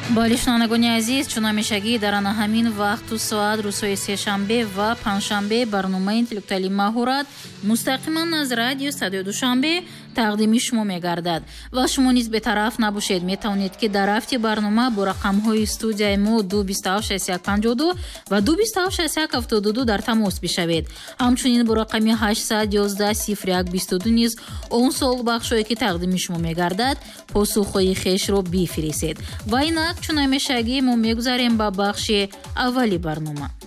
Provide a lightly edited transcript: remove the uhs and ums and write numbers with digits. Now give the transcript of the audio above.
бале шунавандагони азиз, чун ҳамешагӣ дар ана ҳамин вақту соат рӯзҳои сешанбе ва панҷшанбе барномаи интеллектуалии маҳорат мустақиман аз радио Садои Душанбе тақдими шумо мегардад ва шумо низ бетараф набошед. Метавонед ки дар рафти барнома бо рақамҳои студияи мо 2276152 ва 2276172 дар тамос бишавед. Ҳамчунин бо рақами 8110122 низ он сол бахшое ки тақдими шумо мегардад посухҳои хешро бифиристед. ва инак чун ҳамешагӣ мо мегузарем ба бахши аввали барнома.